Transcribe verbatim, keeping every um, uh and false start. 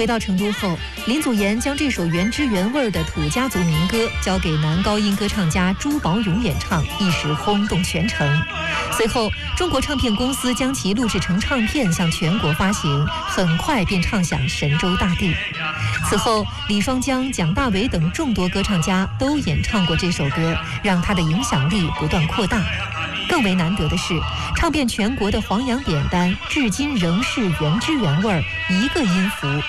回到成都后，林祖颜将这首原汁原味的土家族民歌交给男高音歌唱家朱宝勇演唱，一时轰动全城。随后，中国唱片公司将其录制成唱片向全国发行，很快便唱响神州大地。此后，李双江、蒋大为等众多歌唱家都演唱过这首歌，让它的影响力不断扩大。更为难得的是，唱遍全国的黄洋点单至今仍是原汁原味，一个音符